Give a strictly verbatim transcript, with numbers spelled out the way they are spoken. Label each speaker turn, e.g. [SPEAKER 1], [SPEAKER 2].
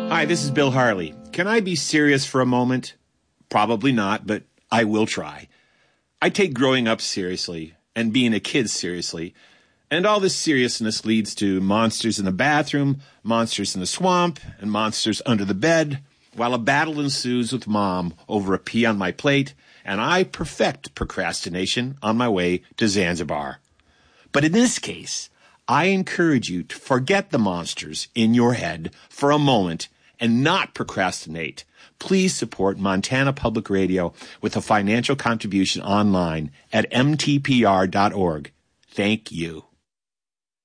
[SPEAKER 1] Hi, this is Bill Harley. Can I be serious for a moment? Probably not, but I will try. I take growing up seriously and being a kid seriously, and all this seriousness leads to monsters in the bathroom, monsters in the swamp, and monsters under the bed, while a battle ensues with Mom over a pea on my plate, and I perfect procrastination on my way to Zanzibar. But in this case, I encourage you to forget the monsters in your head for a moment and not procrastinate. Please support Montana Public Radio with a financial contribution online at m t p r dot org. Thank you.